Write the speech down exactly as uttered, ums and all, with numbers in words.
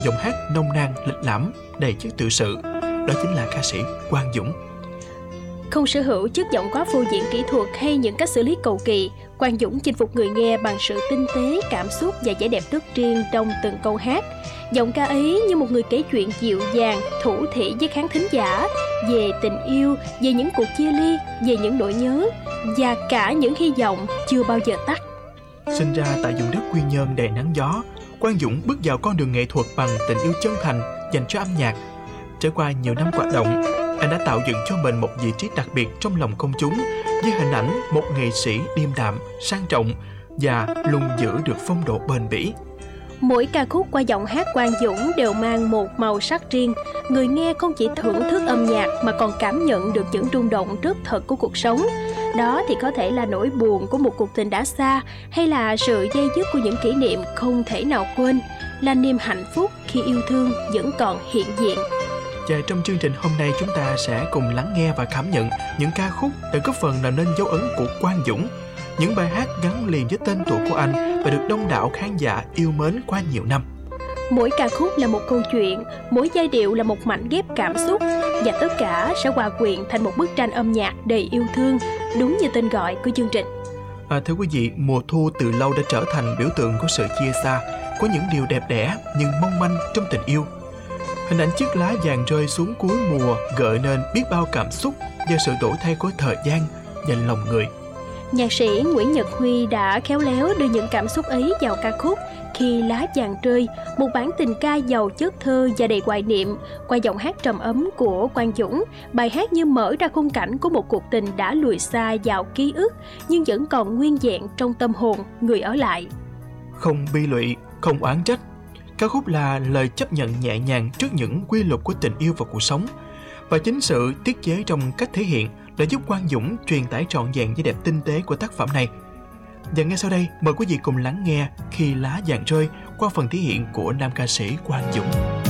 giọng hát nông nàn, lịch lãm, đầy chất tự sự. Đó chính là ca sĩ Quang Dũng. Không sở hữu chất giọng quá phô diễn kỹ thuật hay những cách xử lý cầu kỳ, Quang Dũng chinh phục người nghe bằng sự tinh tế, cảm xúc và vẻ đẹp rất riêng trong từng câu hát. Giọng ca ấy như một người kể chuyện dịu dàng, thủ thỉ với khán thính giả về tình yêu, về những cuộc chia ly, về những nỗi nhớ và cả những hy vọng chưa bao giờ tắt. Sinh ra tại vùng đất Quy Nhơn đầy nắng gió, Quang Dũng bước vào con đường nghệ thuật bằng tình yêu chân thành dành cho âm nhạc. Trải qua nhiều năm hoạt động, anh đã tạo dựng cho mình một vị trí đặc biệt trong lòng công chúng với hình ảnh một nghệ sĩ điềm đạm, sang trọng và luôn giữ được phong độ bền bỉ. Mỗi ca khúc qua giọng hát Quang Dũng đều mang một màu sắc riêng. Người nghe không chỉ thưởng thức âm nhạc mà còn cảm nhận được những rung động rất thật của cuộc sống. Đó thì có thể là nỗi buồn của một cuộc tình đã xa, hay là sự dây dứt của những kỷ niệm không thể nào quên, là niềm hạnh phúc khi yêu thương vẫn còn hiện diện. Và trong chương trình hôm nay chúng ta sẽ cùng lắng nghe và cảm nhận những ca khúc đã góp phần làm nên dấu ấn của Quang Dũng. Những bài hát gắn liền với tên tuổi của anh và được đông đảo khán giả yêu mến qua nhiều năm. Mỗi ca khúc là một câu chuyện, mỗi giai điệu là một mảnh ghép cảm xúc, và tất cả sẽ hòa quyện thành một bức tranh âm nhạc đầy yêu thương, đúng như tên gọi của chương trình. À, thưa quý vị, mùa thu từ lâu đã trở thành biểu tượng của sự chia xa, có những điều đẹp đẽ nhưng mong manh trong tình yêu. Hình ảnh chiếc lá vàng rơi xuống cuối mùa gợi nên biết bao cảm xúc do sự đổi thay của thời gian và lòng người. Nhạc sĩ Nguyễn Nhật Huy đã khéo léo đưa những cảm xúc ấy vào ca khúc Khi Lá Vàng Rơi, một bản tình ca giàu chất thơ và đầy hoài niệm. Qua giọng hát trầm ấm của Quang Dũng, bài hát như mở ra khung cảnh của một cuộc tình đã lùi xa vào ký ức nhưng vẫn còn nguyên vẹn trong tâm hồn người ở lại. Không bi lụy, không oán trách. Ca khúc là lời chấp nhận nhẹ nhàng trước những quy luật của tình yêu và cuộc sống. Và chính sự tiết chế trong cách thể hiện đã giúp Quang Dũng truyền tải trọn vẹn vẻ đẹp tinh tế của tác phẩm này. Và ngay sau đây, mời quý vị cùng lắng nghe Khi Lá Vàng Rơi qua phần thể hiện của nam ca sĩ Quang Dũng.